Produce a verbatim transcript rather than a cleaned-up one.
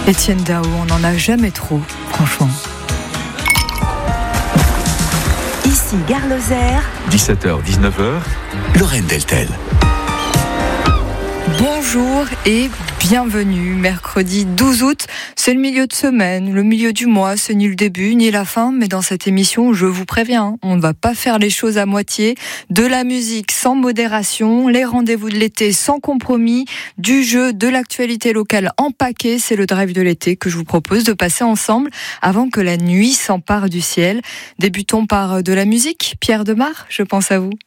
Etienne Dao, on n'en a jamais trop, franchement. Ici Gare Lozère. dix-sept heures dix-neuf heures, Lorraine Deltel. Bonjour et bienvenue. Mercredi douze août, c'est le milieu de semaine, le milieu du mois, c'est ni le début ni la fin, mais dans cette émission, je vous préviens, on ne va pas faire les choses à moitié. De la musique sans modération, les rendez-vous de l'été sans compromis, du jeu, de l'actualité locale en paquet, c'est le drive de l'été que je vous propose de passer ensemble avant que la nuit s'empare du ciel. Débutons par de la musique. Pierre Demar, je pense à vous.